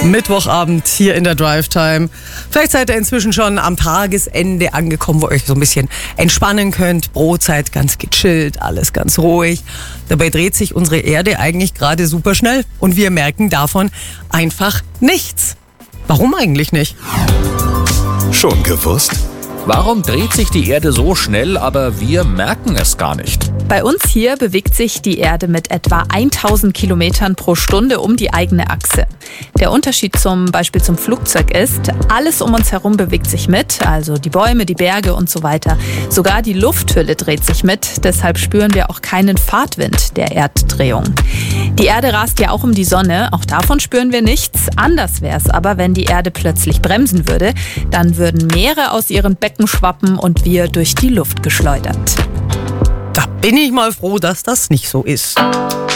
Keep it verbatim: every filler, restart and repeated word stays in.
Mittwochabend hier in der Drive Time. Vielleicht seid ihr inzwischen schon am Tagesende angekommen, wo ihr euch so ein bisschen entspannen könnt. Brotzeit, ganz gechillt, alles ganz ruhig. Dabei dreht sich unsere Erde eigentlich gerade super schnell und wir merken davon einfach nichts. Warum eigentlich nicht? Schon gewusst? Warum dreht sich die Erde so schnell, aber wir merken es gar nicht? Bei uns hier bewegt sich die Erde mit etwa tausend Kilometern pro Stunde um die eigene Achse. Der Unterschied zum Beispiel zum Flugzeug ist, alles um uns herum bewegt sich mit, also die Bäume, die Berge und so weiter. Sogar die Lufthülle dreht sich mit, deshalb spüren wir auch keinen Fahrtwind der Erddrehung. Die Erde rast ja auch um die Sonne, auch davon spüren wir nichts. Anders wäre es aber, wenn die Erde plötzlich bremsen würde, dann würden Meere aus ihren Becken schwappen und wir durch die Luft geschleudert. Da bin ich mal froh, dass das nicht so ist.